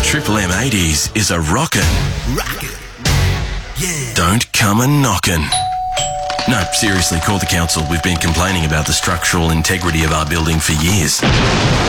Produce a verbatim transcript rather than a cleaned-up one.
Triple M eighties is a rockin'. Rockin'. Yeah. Don't come a knockin'. No, seriously, call the council. We've been complaining about the structural integrity of our building for years.